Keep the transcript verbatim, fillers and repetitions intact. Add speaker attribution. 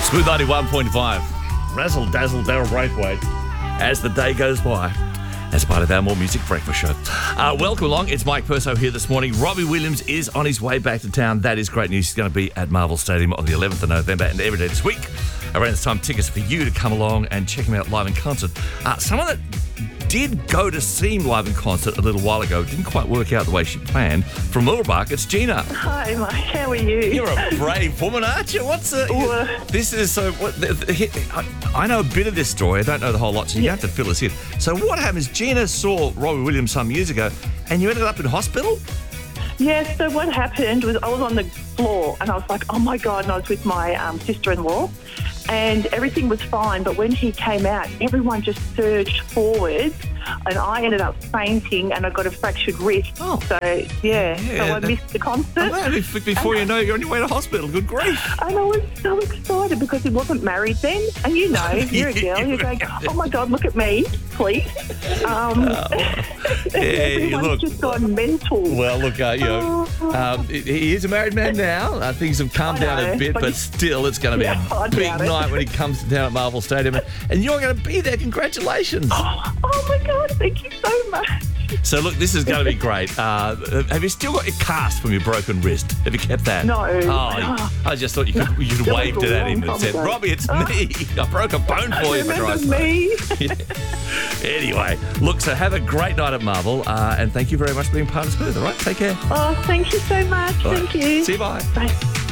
Speaker 1: Smooth ninety-one point five. Razzle dazzle Daryl Braithwaite as the day goes by, as part of our More Music Breakfast show. Uh, welcome along. It's Mike Perso here this morning. Robbie Williams is on his way back to town. That is great news. He's going to be at Marvel Stadium on the eleventh of November and every day this week. Around this time, tickets for you to come along and check him out live in concert. Uh, someone that did go to see him live in concert a little while ago. Didn't quite work out the way she planned. From Millbrook, it's Gina.
Speaker 2: Hi, Mike. How are you?
Speaker 1: You're a brave woman, aren't you? What's the...
Speaker 2: Well,
Speaker 1: this is so... What, the, the, I, I know a bit of this story. I don't know the whole lot, so you
Speaker 2: Yeah.
Speaker 1: have to fill us in. So what happens? Gina saw Robbie Williams some years ago, and you ended up in hospital?
Speaker 2: yeah, so what happened was I was on the floor and I was like, oh my God, and I was with my um, sister-in-law and everything was fine. But when he came out, everyone just surged forward and I ended up fainting and I got a fractured wrist.
Speaker 1: Oh.
Speaker 2: So, yeah,
Speaker 1: Yeah,
Speaker 2: so I
Speaker 1: that-
Speaker 2: missed the concert.
Speaker 1: Well, bef- before you know, you're on your way to hospital. Good grief.
Speaker 2: And I was so excited because he wasn't married then. And you know, you're a girl, you're going, oh my God, look at me, please. Um,
Speaker 1: Hey,
Speaker 2: everyone's
Speaker 1: look.
Speaker 2: just gone mental.
Speaker 1: Well, look, uh, you know,
Speaker 2: Oh.
Speaker 1: um, he is a married man now. Uh, things have calmed
Speaker 2: I
Speaker 1: down a
Speaker 2: know,
Speaker 1: bit,
Speaker 2: but
Speaker 1: but
Speaker 2: he-
Speaker 1: still, it's going to be
Speaker 2: Yeah, I
Speaker 1: a big
Speaker 2: doubt it.
Speaker 1: night when he comes to town at Marvel Stadium. And, and you're going to be there. Congratulations.
Speaker 2: Oh my God, thank you so much.
Speaker 1: So, look, this is going to be great. Uh, have you still got your cast from your broken wrist? Have you kept that?
Speaker 2: No.
Speaker 1: Oh, I just thought you could, you could
Speaker 2: That
Speaker 1: wave
Speaker 2: was
Speaker 1: to
Speaker 2: a
Speaker 1: that
Speaker 2: long
Speaker 1: in and
Speaker 2: time
Speaker 1: said,
Speaker 2: ago.
Speaker 1: Robbie, it's
Speaker 2: Oh.
Speaker 1: me. I broke a bone for you, for
Speaker 2: Remember
Speaker 1: Christ's sake.
Speaker 2: me?
Speaker 1: Anyway, look, so have a great night at Marvel, uh, and thank you very much for being part of Smooth, all right? Take care.
Speaker 2: Oh, thank you so much.
Speaker 1: All
Speaker 2: Thank
Speaker 1: right.
Speaker 2: you.
Speaker 1: See you, bye.
Speaker 2: Bye.